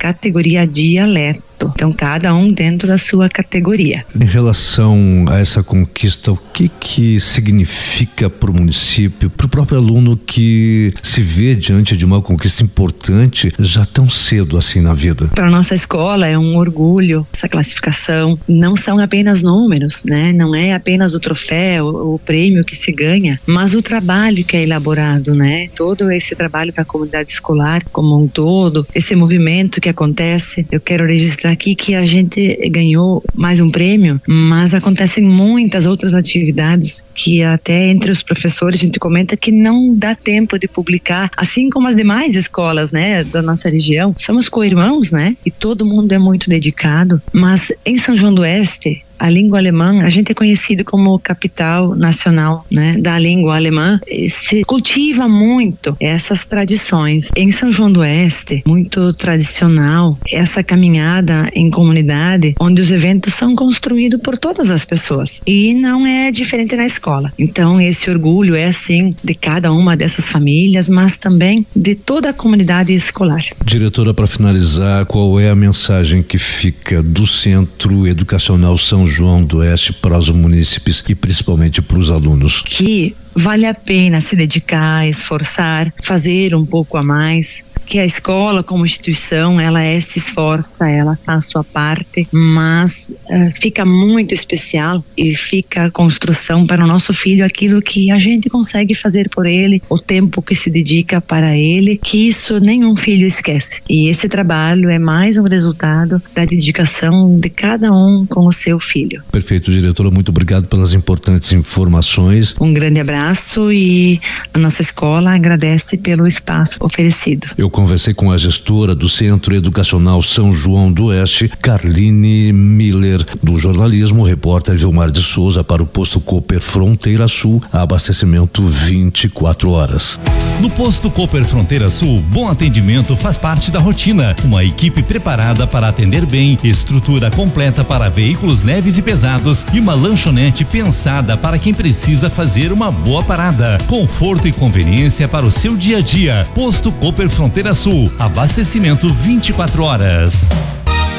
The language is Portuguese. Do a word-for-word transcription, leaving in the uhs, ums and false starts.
categoria dialeto. Então, cada um dentro da sua categoria. Em relação a essa conquista, o que que significa para o município, para o próprio aluno que se vê diante de uma conquista importante já tão cedo assim na vida? Para a nossa escola é um orgulho essa classificação. Não são apenas números, né? Não é apenas o troféu, o prêmio que se ganha, mas o trabalho que é elaborado, né? Todo esse trabalho da comunidade escolar como um todo, esse movimento que acontece. Eu quero registrar aqui que a gente ganhou mais um prêmio, mas acontecem muitas outras atividades que até entre os professores a gente comenta que não dá tempo de publicar, assim como as demais escolas, né, da nossa região. Somos co-irmãos, né, e todo mundo é muito dedicado, mas em São João do Oeste, a língua alemã, a gente é conhecido como capital nacional, né, da língua alemã. Se cultiva muito essas tradições. Em São João do Oeste, muito tradicional, essa caminhada em comunidade, onde os eventos são construídos por todas as pessoas. E não é diferente na escola. Então, esse orgulho é, sim, de cada uma dessas famílias, mas também de toda a comunidade escolar. Diretora, para finalizar, qual é a mensagem que fica do Centro Educacional São João do Oeste para os munícipes e principalmente para os alunos? Que vale a pena se dedicar, esforçar, fazer um pouco a mais, que a escola como instituição, ela é, se esforça, ela faz sua parte, mas uh, fica muito especial e fica a construção para o nosso filho aquilo que a gente consegue fazer por ele, o tempo que se dedica para ele, que isso nenhum filho esquece. E esse trabalho é mais um resultado da dedicação de cada um com o seu filho. Perfeito, diretora, muito obrigado pelas importantes informações. Um grande abraço e a nossa escola agradece pelo espaço oferecido. Eu conversei com a gestora do Centro Educacional São João do Oeste, Carline Miller. Do jornalismo, o repórter Gilmar de Souza para o Posto Cooper Fronteira Sul, abastecimento vinte e quatro horas. No Posto Cooper Fronteira Sul, bom atendimento faz parte da rotina. Uma equipe preparada para atender bem, estrutura completa para veículos leves e pesados e uma lanchonete pensada para quem precisa fazer uma boa parada. Conforto e conveniência para o seu dia a dia. Posto Cooper Fronteira Sul, abastecimento vinte e quatro horas.